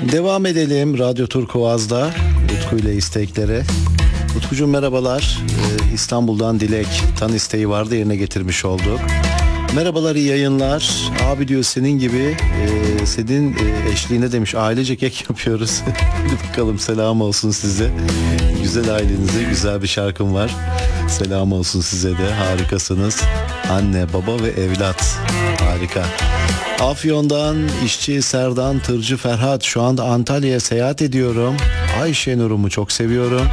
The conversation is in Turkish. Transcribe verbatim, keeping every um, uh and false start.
Devam edelim Radyo Turkuaz'da Utku ile isteklere. Utkucuğum merhabalar. Ee, İstanbul'dan Dilek tan isteği vardı, yerine getirmiş olduk. Merhabalar, iyi yayınlar. Abi diyor senin gibi e, senin e, eşliğine demiş ailece kek yapıyoruz. Hadi bakalım, selam olsun size. Güzel ailenize güzel bir şarkım var. Selam olsun size de, harikasınız. Anne, baba ve evlat, harika. Afyon'dan işçi Serdan, tırcı Ferhat, şu anda Antalya'ya seyahat ediyorum. Ayşe Nur'umu çok seviyorum.